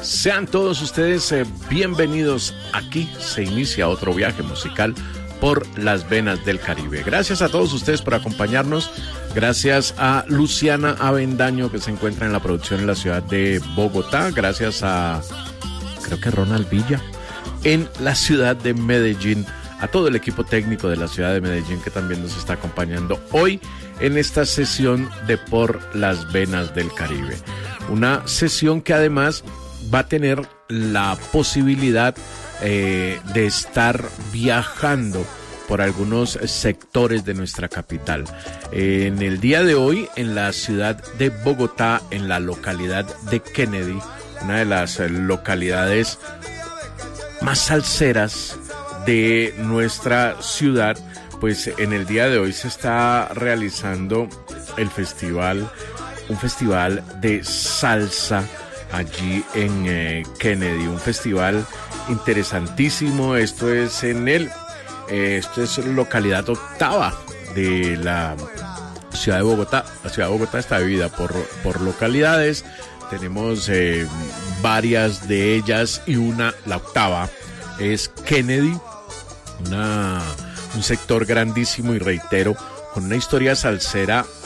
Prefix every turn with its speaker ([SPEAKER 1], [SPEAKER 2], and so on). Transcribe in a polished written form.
[SPEAKER 1] Sean todos ustedes bienvenidos. Aquí se inicia otro viaje musical por las venas del Caribe. Gracias a todos ustedes por acompañarnos. Gracias a Luciana Avendaño, que se encuentra en la producción en la ciudad de Bogotá. Gracias a, creo que Ronald Villa, en la ciudad de Medellín. A todo el equipo técnico de la ciudad de Medellín que también nos está acompañando hoy en esta sesión de Por las Venas del Caribe. Una sesión que además va a tener la posibilidad de estar viajando por algunos sectores de nuestra capital. En el día de hoy, en la ciudad de Bogotá, en la localidad de Kennedy, una de las localidades más salseras de nuestra ciudad, pues en el día de hoy se está realizando el festival, un festival de salsa allí en Kennedy, un festival interesantísimo. Esto es localidad octava de la ciudad de Bogotá. La ciudad de Bogotá está dividida por localidades. Tenemos varias de ellas y la octava es Kennedy, un sector grandísimo y reitero, con una historia salsera